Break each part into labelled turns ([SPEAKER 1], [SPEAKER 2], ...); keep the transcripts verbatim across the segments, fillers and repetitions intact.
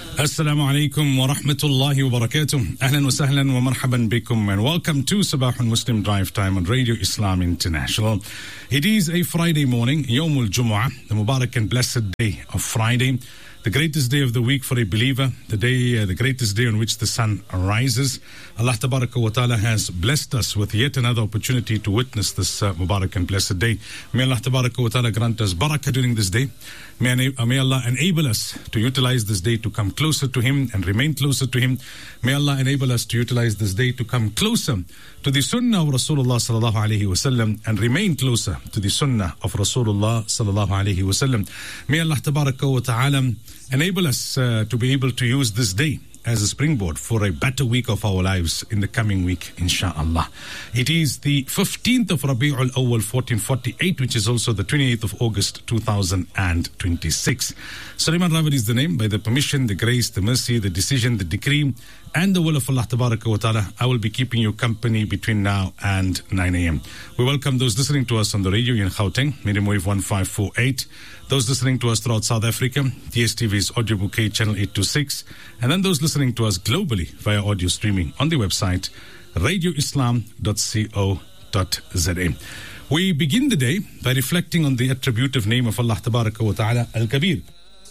[SPEAKER 1] Assalamu alaikum wa rahmatullahi wa barakatuh. Ahlan wa sahlan wa marhaban bikum, and welcome to Sabah Muslim Drive Time on Radio Islam International. It is a Friday morning, Yawmul Jumu'ah, the Mubarak and blessed day of Friday, the greatest day of the week for a believer, the day, uh, the greatest day on which the sun rises. Allah Tabaraka wa Ta'ala has blessed us with yet another opportunity to witness this uh, Mubarak and blessed day. May Allah Tabaraka wa Ta'ala grant us barakah during this day. May, uh, may Allah enable us to utilize this day to come closer to Him and remain closer to Him. May Allah enable us to utilize this day to come closer to the Sunnah of Rasulullah sallallahu alaihi wasallam and remain closer to the Sunnah of Rasulullah sallallahu alaihi wasallam. May Allah Tabaraka wa Ta'ala enable us uh, to be able to use this day as a springboard for a better week of our lives in the coming week, inshaAllah. It is the fifteenth of Rabi'ul Awwal, fourteen forty-eight, which is also the twenty-eighth of August, two thousand twenty-six. Sulaiman Rawad is the name. By the permission, the grace, the mercy, the decision, the decree, and the will of Allah Tabaraka wa Ta'ala, I will be keeping you company between now and nine a.m. We welcome those listening to us on the radio in Gauteng, medium wave one five four eight. Those listening to us throughout South Africa, D S T V's audio bouquet channel eight two six, and then those listening to us globally via audio streaming on the website radio islam dot co dot za. We begin the day by reflecting on the attributive name of Allah Tabaraka wa Ta'ala, Al-Kabir.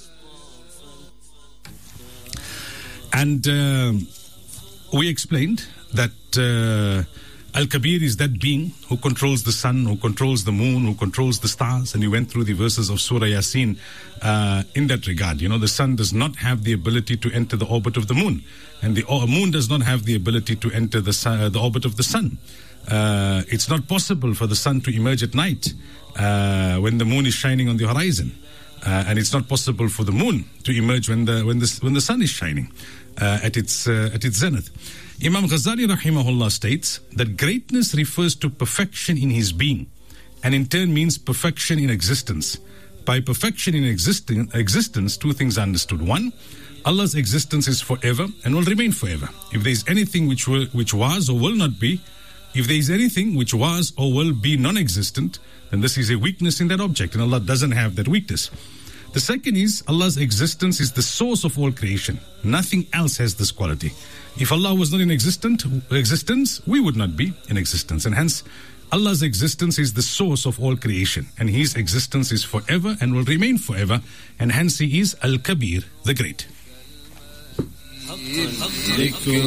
[SPEAKER 1] And uh, we explained that uh, Al-Kabir is that being who controls the sun, who controls the moon, who controls the stars. And we went through the verses of Surah Yasin uh, in that regard. You know, the sun does not have the ability to enter the orbit of the moon. And the uh, moon does not have the ability to enter the, sun, uh, the orbit of the sun. Uh, it's not possible for the sun to emerge at night uh, when the moon is shining on the horizon. Uh, and it's not possible for the moon to emerge when the, when the, when the sun is shining uh, at its, uh, at its zenith. Imam Ghazali rahimahullah states that greatness refers to perfection in his being and in turn means perfection in existence. By perfection in existing, existence, two things are understood. One, Allah's existence is forever and will remain forever. If there is anything which, will, which was or will not be, if there is anything which was or will be non-existent, then this is a weakness in that object, and Allah doesn't have that weakness. The second is Allah's existence is the source of all creation. Nothing else has this quality. If Allah was not in existent, existence, we would not be in existence. And hence, Allah's existence is the source of all creation. And His existence is forever and will remain forever. And hence He is Al-Kabir, the Great.